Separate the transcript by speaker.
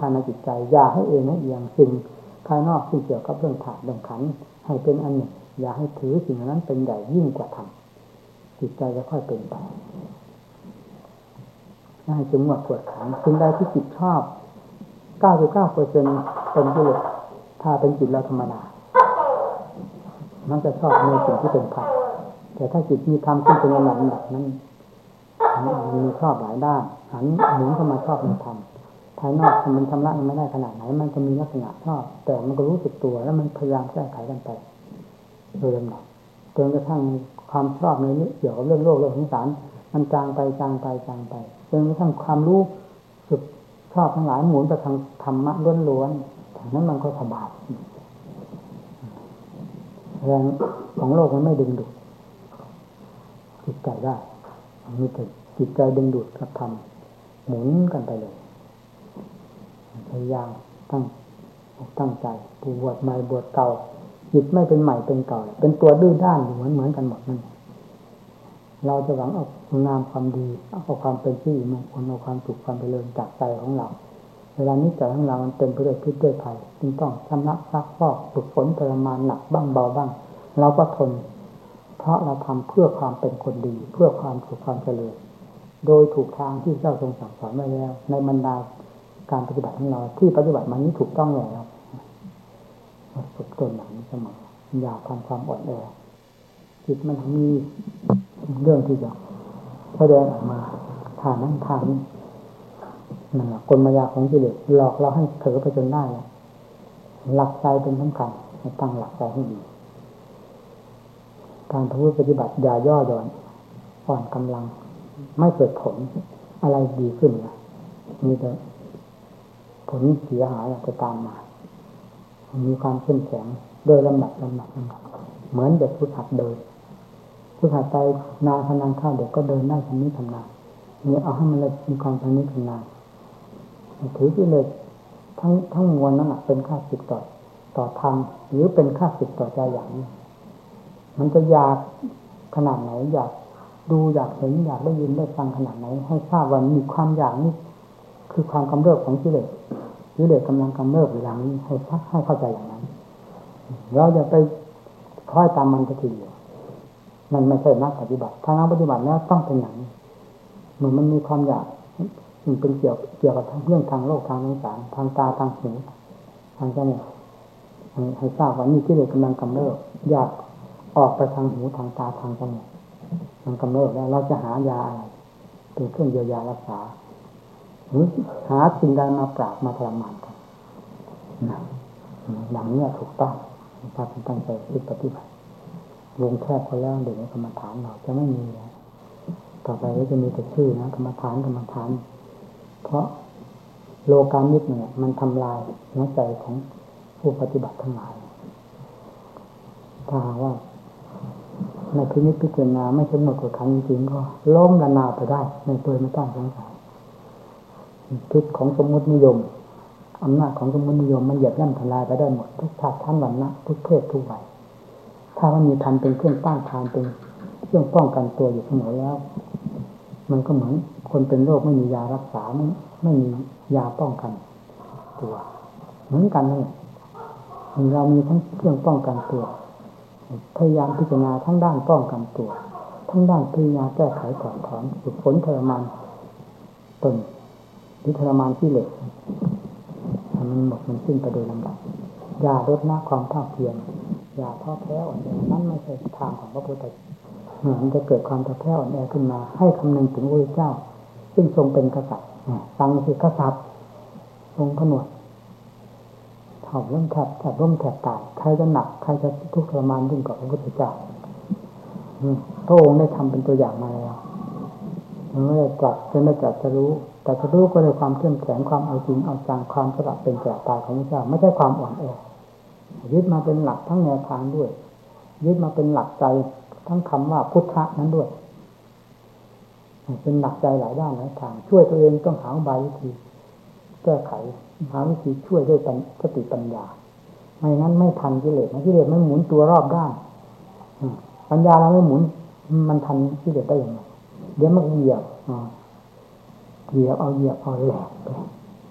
Speaker 1: ภายในจิตใจอย่าให้เองให้เอียงสิ่งภายนอกที่เกี่ยวกับเรื่องธาตุเรื่องขันธ์ให้เป็นอันหนึ่งอย่าให้ถือสิ่งนั้นเป็นใหญ่ยิ่งกว่าธรรมจิตใจจะค่อยเป็นไปให้จึงว่าปวดขันสิ่งใดที่จิตชอบ 99% เป็นกิเลสถ้าเป็นจิตเราธรรมดามันจะชอบในสิ่งที่เป็นธรรมแต่ถ้าจิตมีธรรมขึ้นเป็นระดับนั้นมันมีชอบหลายด้านหันหมุนเข้ามาชอบในธรรมภายนอกมันชำระไม่ได้ขนาดไหนมันก็มีลักษณะชอบแต่มันก็รู้สึกตัวแล้วมันพยายามแก้ไขกันไปโดยลำดับจนกระทั่งความชอบในนี้เกี่ยวกับเรื่องโลกเรื่องสงสารมันจางไปจางไปจนกระทั่งความรู้สึกชอบทั้งหลายหมุนไปทางธรรมะล้วนๆอย่างนั้นมันก็สบายแรงของโลกมันไม่ดึงดูดจิตใจได้มีแต่จิตใจดึงดูดกับธรรมหมุนกันไปเลยพยายามตั้งใจบวชใหม่บวชเก่าจิตไม่เป็นใหม่เป็นเก่าเป็นตัวดื้อด้านเหมือนกันหมดนั่นเราจะหวังเอางามความดีเอาความเป็นที่มงคลเอาความสุขความเจริญจากใจของเราเวลานี้ใจของเรามันเป็นไปด้วยพิษด้วยภัยจึงต้องชำระซักฟอกฝึกฝนทรมานหนักบ้างเบาบ้างเราก็ทนเพราะเราทำเพื่อความเป็นคนดีเพื่อความสุขความเจริญโดยถูกทางที่เจ้าทรงสั่งสอนไว้แล้วในบรรดาการปฏิบัติของเราที่ปฏิบัติมานี้ถูกต้องแล้วฝึกตนหนังเสมออย่าทำความอ่อนแอจิตมันมีเรื่องที่จะแสดงออกมาทางนั้นทางนี้นั่นแหละกลมายาของกิเลสหลอกเราให้เผลอไปจนได้หลักใจเป็นสำคัญตั้งหลักใจให้ดีการปฏิบัติอย่าย่อหย่อนอ่อนกำลังไม่เกิดผลอะไรดีขึ้นนะมีแต่ผลเสียหายจะตามมามีความเข้มแข็งโดยลำดับเหมือนเด็กผู้หัดเดินผู้หัดไปนานขนาดเข้าเด็กก็เดินได้ชำนิชำนาญนี่เอาให้มันเลยมีความชำนิชำนาญถือที่เลยทั้งมวลนั้นเป็นค่าศึกต่อธรรมหรือเป็นค่าศึกต่อใจอย่างนี้มันจะอยากขนาดไหนอยากดูอยากเห็นอยากได้ยินได้ฟังขนาดไหนให้ทราบว่ามีความอยากนี้คือความกำเริบของกิเลสกำลังกำเริบเวลานี้ให้เข้าใจอย่างนั้นเราอย่าไปคล้อยตามมันทีเดียวมันไม่ใช่นักปฏิบัติถ้านักปฏิบัติแล้วต้องเป็นอย่างนี้เหมือนมันมีความอยากมันเป็นเกี่ยวกับเรื่องทางโลกทางสงสารทางตาทางหูทางจมูกให้ทราบว่านี่กิเลสกำลังกำเริบอยากออกไปทางหูทางตาทางจมูกมันกำเริบแล้วเราจะหายาอะไรเป็นเครื่องเยียวยารักษาหรือหาสิ่งใดมาปราบมาทรมานกันอย่างนี้ถูกต้องถ้าตั้งใจปฏิบัติวงแคบก็แล้วเดี๋ยวกรรมฐานเราจะไม่มีแล้วต่อไปก็จะมีแต่ชื่อนะกรรมฐานเพราะโลกามิตรเนี่ยมันทำลายหัวใจของผู้ปฏิบัติทั้งหลายถ้าว่าในพิจารณาไม่กำหนดกฎขันจริงๆก็ล้มละนาไปได้ในตัวไม่ต้องสงสัยพิษของสมมตินิยมอำนาจของสมมตินิยมมันเหยียบย่ำทลายไปได้หมดทุกชาติชั้นวรรณะทุกเพศทุกวัยถ้ามันมีธรรมเป็นเครื่องต้านทานเป็นเครื่องป้องกันตัวอยู่เสมอแล้วมันก็เหมือนคนเป็นโรคไม่มียารักษาไม่มียาป้องกันตัวเหมือนกันเลยเรามีทั้งเครื่องป้องกันตัวพยายามพิจารณาทั้งด้านป้องกันตัวทั้งด้านพยายามแก้ไขถอดถอนฝึกฝนทรมานตนหรือทรมานที่เหล็กมันหมดมันสิ้นไปโดยลำดับอย่าลดละความภาคเพียรอย่าท้อแท้อ่อนแอนั่นไม่ใช่ทางของพระพุทธเจ้ามันจะเกิดความท้อแท้อ่อนแอขึ้นมาให้คำนึงถึงพระพุทธเจ้าซึ่งทรงเป็นกษัตริย์ฟังคือกษัตริย์ทรงผนวดเท่าร่มแทบตายใครจะหนักใครจะทุกข์ทรมานยิ่งกว่าพระพุทธเจ้าพระองค์ได้ทำเป็นตัวอย่างมาแล้วไม่ได้ตรัสจะรู้แต่จะรู้ก็ด้วยความเข้มแข็งความเอาจริงเอาจังความสละเป็นแก่ตายของพระเจ้าไม่ใช่ความอ่อนแอยึดมาเป็นหลักทั้งแนวทางด้วยยึดมาเป็นหลักใจทั้งคำว่าพุทธะนั้นด้วยเป็นหลักใจหลายด้านหลายทางช่วยตัวเองต้องหาอุบายวิธีแก้ไขหาวิธีช่วยด้วยสติปัญญาไม่งั้นไม่ทันกิเลสนะกิเลสมันหมุนตัวรอบด้านปัญญาเราไม่หมุนมันทันกิเลสได้ยังไงเดี๋ยวมันเหยียบเอาแหลกไป